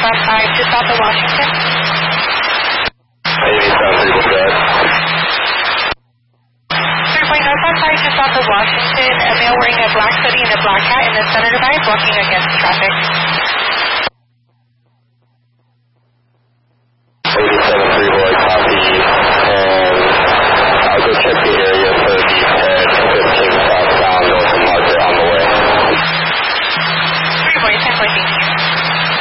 3.95 just south of Washington. Amy, South 3.95 just south of Washington. A male wearing a black hoodie and a black hat in the center divide blocking against traffic.